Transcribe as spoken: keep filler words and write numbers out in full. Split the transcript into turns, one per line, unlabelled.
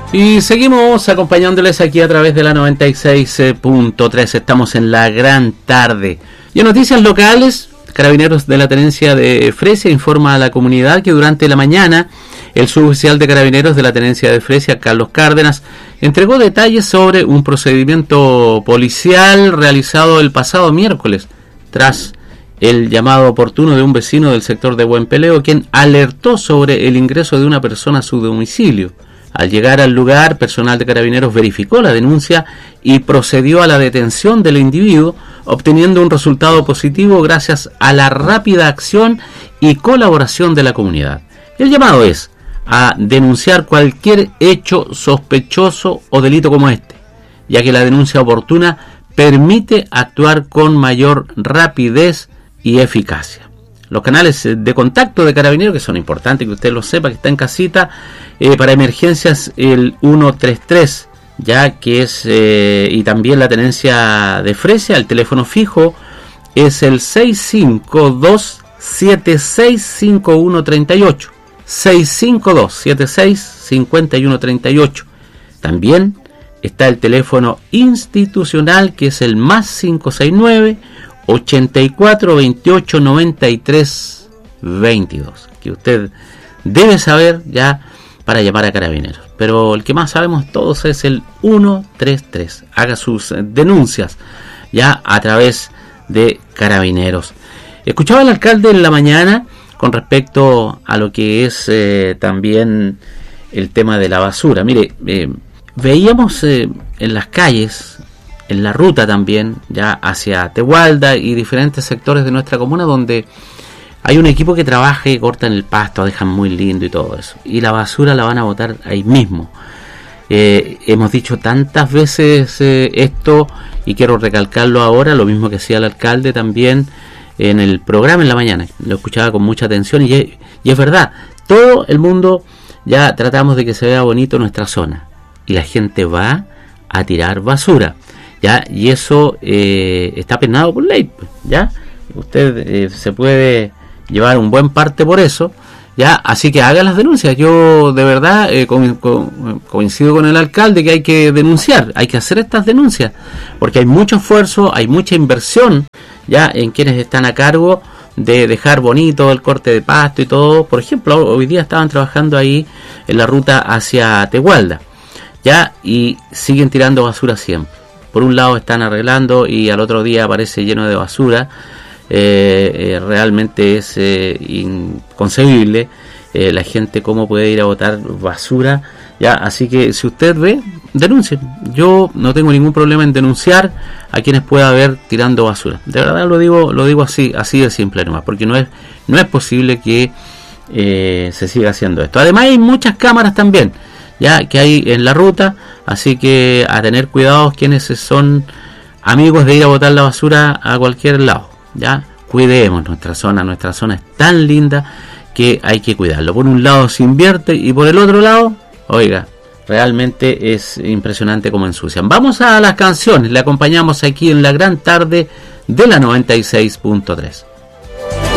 Y seguimos acompañándoles aquí a través de la noventa y seis punto tres. Estamos en la gran tarde. Y en noticias locales, Carabineros de la Tenencia de Fresia informa a la comunidad que durante la mañana el suboficial de Carabineros de la Tenencia de Fresia, Carlos Cárdenas, entregó detalles sobre un procedimiento policial realizado el pasado miércoles tras el llamado oportuno de un vecino del sector de Buen Peleo, quien alertó sobre el ingreso de una persona a su domicilio. Al llegar al lugar, personal de Carabineros verificó la denuncia y procedió a la detención del individuo, obteniendo un resultado positivo gracias a la rápida acción y colaboración de la comunidad. El llamado es a denunciar cualquier hecho sospechoso o delito como este, ya que la denuncia oportuna permite actuar con mayor rapidez y eficacia. Los canales de contacto de Carabineros, que son importantes que usted lo sepa, que está en casita, eh, para emergencias el ciento treinta y tres, ya que es, eh, y también la Tenencia de Fresia, el teléfono fijo es el seis cinco dos, siete seis cinco uno tres ocho, seis cinco dos, siete seis cinco uno tres ocho. También está el teléfono institucional, que es el más cinco seis nueve, ochenta y cuatro, veintiocho, noventa y tres, veintidós, que usted debe saber ya para llamar a Carabineros. Pero el que más sabemos todos es el ciento treinta y tres. Haga sus denuncias ya a través de Carabineros. Escuchaba al alcalde en la mañana con respecto a lo que es eh, también el tema de la basura. Mire, eh, veíamos eh, en las calles, en la ruta también, ya hacia Tehualda y diferentes sectores de nuestra comuna, donde hay un equipo que trabaja y cortan el pasto, dejan muy lindo y todo eso. Y la basura la van a botar ahí mismo. Eh, hemos dicho tantas veces eh, esto, y quiero recalcarlo ahora, lo mismo que hacía el alcalde también en el programa en la mañana. Lo escuchaba con mucha atención y es, y es verdad, todo el mundo ya tratamos de que se vea bonito nuestra zona. Y la gente va a tirar basura. Ya, y eso eh, está penado por ley, ya. Usted eh, se puede llevar un buen parte por eso, ya. Así que haga las denuncias. Yo de verdad eh, co- co- coincido con el alcalde que hay que denunciar, hay que hacer estas denuncias, porque hay mucho esfuerzo, hay mucha inversión ya en quienes están a cargo de dejar bonito el corte de pasto y todo. Por ejemplo, hoy día estaban trabajando ahí en la ruta hacia Tehualda, ya, y siguen tirando basura siempre. Por un lado están arreglando y al otro día aparece lleno de basura. Eh, eh, realmente es eh, inconcebible eh, la gente cómo puede ir a botar basura, ya. Así que si usted ve, denuncie. Yo no tengo ningún problema en denunciar a quienes pueda haber tirando basura. De verdad lo digo, lo digo así, así de simple nomás, porque no es, no es posible que eh, se siga haciendo esto. Además hay muchas cámaras también, ya, que hay en la ruta, así que a tener cuidado quienes son amigos de ir a botar la basura a cualquier lado, ya. Cuidemos nuestra zona, nuestra zona es tan linda que hay que cuidarlo. Por un lado se invierte y por el otro lado, oiga, realmente es impresionante cómo ensucian. Vamos a las canciones, le acompañamos aquí en la gran tarde de la noventa y seis punto tres.